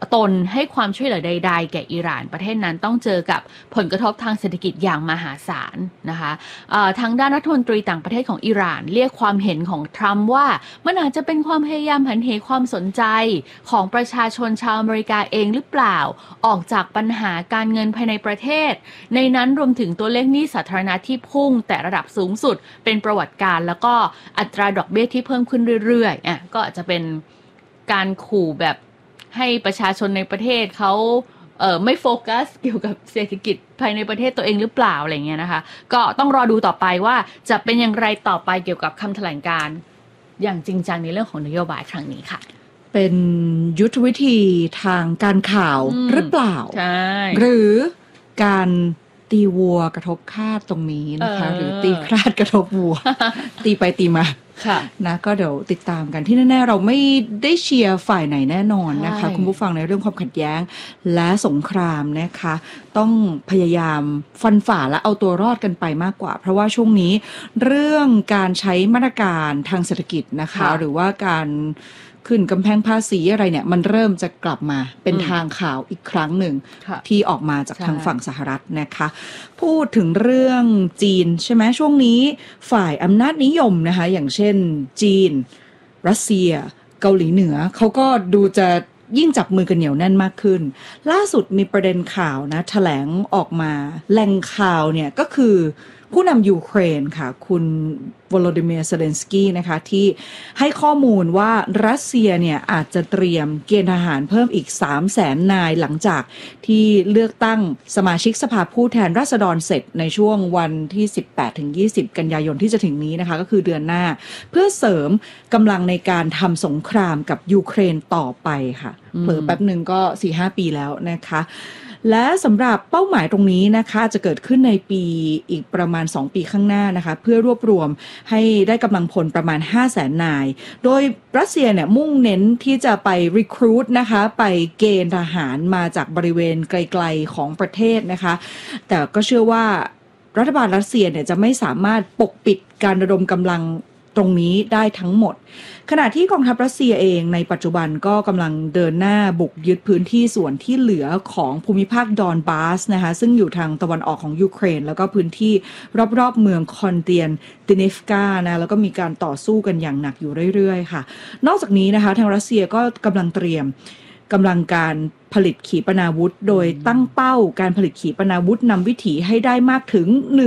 ตนให้ความช่วยเหลือใดๆแก่อิหร่านประเทศนั้นต้องเจอกับผลกระทบทางเศรษฐกิจอย่างมหาศาลนะคะทางด้านรัฐมนตรีต่างประเทศของอิหร่านเรียกความเห็นของทรัมป์ว่ามันอาจจะเป็นความพยายามหันเหความสนใจของประชาชนชาวอเมริกาเองหรือเปล่าออกจากปัญหาการเงินภายในประเทศในนั้นรวมถึงตัวเลขหนี้สาธารณะที่พุ่งแต่ระดับสูงสุดเป็นประวัติการแล้วก็อัตราดอกเบี้ยที่เพิ่มขึ้นเรื่อยๆก็อาจจะเป็นการขู่แบบให้ประชาชนในประเทศเขาไม่โฟกัสเกี่ยวกับเศรษฐกิจภายในประเทศตัวเองหรือเปล่าอะไรเงี้ยนะคะก็ต้องรอดูต่อไปว่าจะเป็นอย่างไรต่อไปเกี่ยวกับคำแถลงการณ์อย่างจริงจังในเรื่องของนโยบายครั้งนี้ค่ะเป็นยุทธวิธีทางการข่าวหรือเปล่าใช่หรือการตีวัวกระทบคาดตรงนี้นะคะหรือตีคราดกระทบวัว ตีไปตีมานะก็เดี๋ยวติดตามกันที่แน่ๆเราไม่ได้เชียร์ฝ่ายไหนแน่นอนนะคะคุณผู้ฟังในเรื่องความขัดแย้งและสงครามนะคะต้องพยายามฟันฝ่าและเอาตัวรอดกันไปมากกว่าเพราะว่าช่วงนี้เรื่องการใช้มาตรการทางเศรษฐกิจนะคะหรือว่าการขึ้นกำแพงภาษีอะไรเนี่ยมันเริ่มจะกลับมาเป็นทางข่าวอีกครั้งหนึ่งที่ออกมาจากทางฝั่งสหรัฐนะคะพูดถึงเรื่องจีนใช่ไหมช่วงนี้ฝ่ายอำนาจนิยมนะคะอย่างเช่นจีนรัสเซียเกาหลีเหนือเขาก็ดูจะยิ่งจับมือกันเหนียวแน่นมากขึ้นล่าสุดมีประเด็นข่าวนะแถลงออกมาแหล่งข่าวเนี่ยก็คือผู้นำยูเครนค่ะคุณวโลดิเมียร์เซเลนสกี้นะคะที่ให้ข้อมูลว่ารัสเซียเนี่ยอาจจะเตรียมเกณฑ์ทหารเพิ่มอีก 300,000 นายหลังจากที่เลือกตั้งสมาชิกสภาผู้แทนราษฎรเสร็จในช่วงวันที่ 18-20 กันยายนที่จะถึงนี้นะคะก็คือเดือนหน้าเพื่อเสริมกำลังในการทำสงครามกับยูเครนต่อไปค่ะเผลอแป๊บหนึ่งก็ 4-5 ปีแล้วนะคะและสำหรับเป้าหมายตรงนี้นะคะจะเกิดขึ้นในปีอีกประมาณ2ปีข้างหน้านะคะเพื่อรวบรวมให้ได้กำลังพลประมาณ 500,000 นายโดยรัสเซียเนี่ยมุ่งเน้นที่จะไปรีครูทนะคะไปเกณฑ์ทหารมาจากบริเวณไกลๆของประเทศนะคะแต่ก็เชื่อว่ารัฐบาลรัสเซียเนี่ยจะไม่สามารถปกปิดการระดมกำลังตรงนี้ได้ทั้งหมดขณะที่กองทัพรัสเซียเองในปัจจุบันก็กำลังเดินหน้าบุกยึดพื้นที่ส่วนที่เหลือของภูมิภาคดอนบาสนะคะซึ่งอยู่ทางตะวันออกของยูเครนแล้วก็พื้นที่รอบๆเมืองคอนเตียนตินิฟกานะแล้วก็มีการต่อสู้กันอย่างหนักอยู่เรื่อยๆค่ะนอกจากนี้นะคะทางรัสเซียก็กำลังเตรียมกำลังการผลิตขีปนาวุธโดยตั้งเป้าการผลิตขีปนาวุธนำวิถีให้ได้มากถึง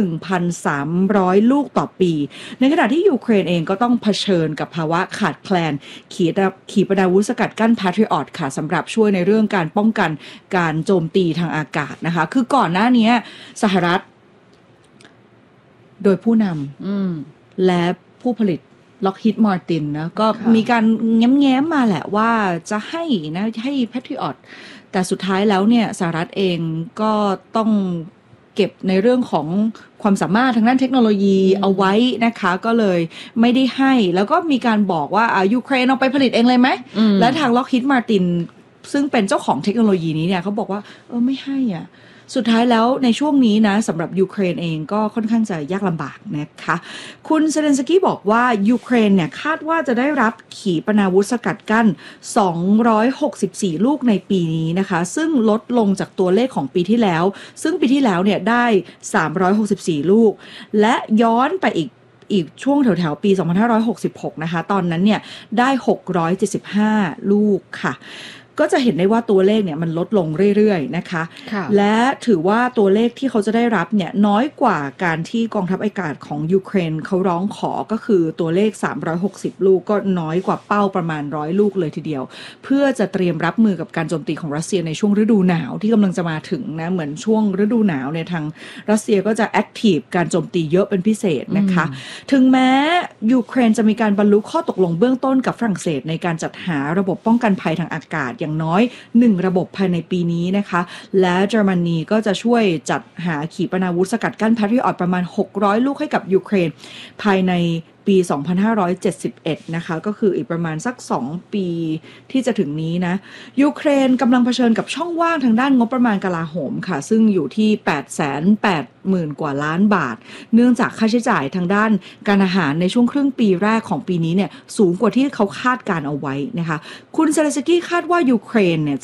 1,300 ลูกต่อปีในขณะที่ยูเครนเองก็ต้องเผชิญกับภาวะขาดแคลนขีปนาวุธสกัดกั้น Patriot ค่ะสำหรับช่วยในเรื่องการป้องกันการโจมตีทางอากาศนะคะคือก่อนหน้านี้สหรัฐโดยผู้นำและผู้ผลิตLockheed Martin นะก็มีการแง้มๆมาแหละว่าจะให้นะให้ Patriot แต่สุดท้ายแล้วเนี่ยสหรัฐเองก็ต้องเก็บในเรื่องของความสามารถทางด้านเทคโนโลยีเอาไว้นะคะก็เลยไม่ได้ให้แล้วก็มีการบอกว่ายูเครนเอาไปผลิตเองเลยไหมและทาง Lockheed Martin ซึ่งเป็นเจ้าของเทคโนโลยีนี้เนี่ยเขาบอกว่าไม่ให้อ่ะสุดท้ายแล้วในช่วงนี้นะสำหรับยูเครนเองก็ค่อนข้างจะยากลำบากนะคะคุณเซเลนสกี้บอกว่ายูเครนเนี่ยคาดว่าจะได้รับขีปนาวุธสกัดกั้น264ลูกในปีนี้นะคะซึ่งลดลงจากตัวเลขของปีที่แล้วซึ่งปีที่แล้วเนี่ยได้364ลูกและย้อนไปอีกช่วงแถวๆปี2566นะคะตอนนั้นเนี่ยได้675ลูกค่ะก็จะเห็นได้ว่าตัวเลขเนี่ยมันลดลงเรื่อยๆนะคะและถือว่าตัวเลขที่เขาจะได้รับเนี่ยน้อยกว่าการที่กองทัพอากาศของยูเครนเขาร้องขอก็คือตัวเลข360ลูกก็น้อยกว่าเป้าประมาณ100ลูกเลยทีเดียวเพื่อจะเตรียมรับมือกับการโจมตีของรัสเซียในช่วงฤดูหนาวที่กำลังจะมาถึงนะเหมือนช่วงฤดูหนาวเนี่ยทางรัสเซียก็จะแอคทีฟการโจมตีเยอะเป็นพิเศษนะคะถึงแม้ยูเครนจะมีการบรรลุข้อตกลงเบื้องต้นกับฝรั่งเศสในการจัดหาระบบป้องกันภัยทางอากาศอย่างน้อย1ระบบภายในปีนี้นะคะและเยอรมนีก็จะช่วยจัดหาขีปนาวุธสกัดกั้น Patriot ประมาณ600ลูกให้กับยูเครนภายในปี2571นะคะก็คืออีกประมาณสัก2ปีที่จะถึงนี้นะยูเครนกำลังเผชิญกับช่องว่างทางด้านงบประมาณกลาโหมค่ะซึ่งอยู่ที่ 880,000 กว่าล้านบาทเนื่องจากค่าใช้จ่ายทางด้านการอาหารในช่วงครึ่งปีแรกของปีนี้เนี่ยสูงกว่าที่เขาคาดการเอาไว้นะคะคุณเซเลนสกี้คาดว่ายูเครนเนี่ย